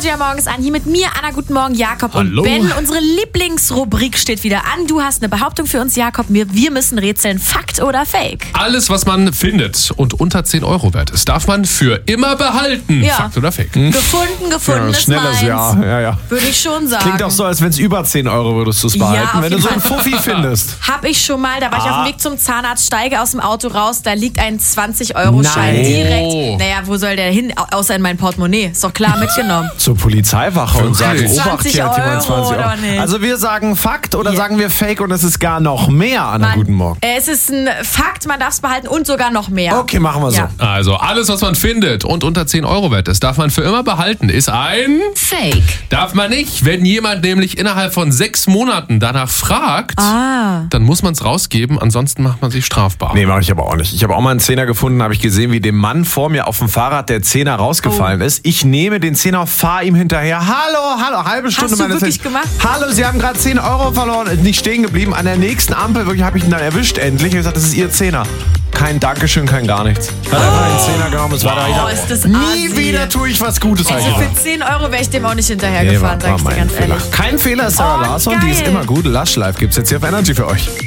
Energy morgens an. Hier mit mir, Anna. Guten Morgen, Jakob Hallo. und Ben. Unsere Lieblingsrubrik steht wieder an. Du hast eine Behauptung für uns, Jakob. Wir müssen rätseln. Fakt oder Fake? Alles, was man findet und unter 10 Euro wert ist, darf man für immer behalten. Ja. Fakt oder Fake? Gefunden ist schnelles meins. Ja. Würde ich schon sagen. Klingt auch so, als wenn es über 10 Euro würdest du es behalten, auf wenn du jeden so einen Fall. Fuffi findest. Hab ich schon mal, da war ich auf dem Weg zum Zahnarzt, steige aus dem Auto raus, da liegt ein 20-Euro-Schein Nein. direkt. Naja, wo soll der hin? Außer in mein Portemonnaie. Ist doch klar mitgenommen. Zur Polizeiwache und sagen, Wirklich? Obacht, 20 hier hat jemand Euro 20 Euro. oder nicht? Also wir sagen Fakt oder sagen wir Fake und es ist gar noch mehr, Anna, guten Morgen. Es ist ein Fakt, man darf es behalten und sogar noch mehr. Okay, machen wir so. Ja. Also, alles, was man findet und unter 10 Euro wert ist, darf man für immer behalten. Ist ein... Fake. Darf man nicht. Wenn jemand nämlich innerhalb von 6 Monaten danach fragt, dann muss man es rausgeben, ansonsten macht man sich strafbar. Nee, mache ich aber auch nicht. Ich habe auch mal einen Zehner gefunden, habe ich gesehen, wie dem Mann vor mir auf dem Fahrrad der Zehner rausgefallen ist. Ich nehme den Zehner, fahre ihm hinterher. Hallo, halbe Stunde. Hast du meine wirklich Zeit. gemacht? Hallo, Sie haben gerade 10 Euro verloren. Nicht stehen geblieben. An der nächsten Ampel wirklich habe ich ihn dann erwischt endlich. Ich habe gesagt, das ist Ihr Zehner. Kein Dankeschön, kein gar nichts. Hat einfach einen Zehner genommen. Es war da. Ich Oh, hab, ist das nie assi. wieder tue ich was Gutes. Also sag ich für 10 Euro wäre ich dem auch nicht Nee, hinterhergefahren, sag ich dir mein ganz Fehler. ehrlich. Kein Fehler ist Sarah Oh, Larsson, die ist geil. immer gut. Lush Life gibt's jetzt hier auf Energy für euch.